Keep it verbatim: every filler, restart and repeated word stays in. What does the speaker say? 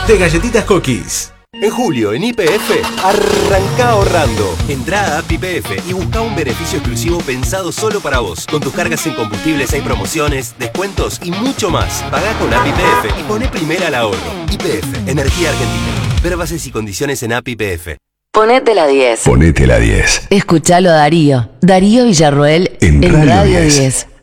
de Galletitas Cookies. En julio, en Y P F, arranca ahorrando. Entrá a app Y P F y busca un beneficio exclusivo pensado solo para vos. Con tus cargas en combustibles hay promociones, descuentos y mucho más. Pagá con app Y P F y poné primera al ahorro. Y P F, Energía Argentina. Ver bases y condiciones en app Y P F. Ponete la diez. Ponete la diez. Escuchalo a Darío. Darío Villarroel en, en Radio, Radio diez. diez.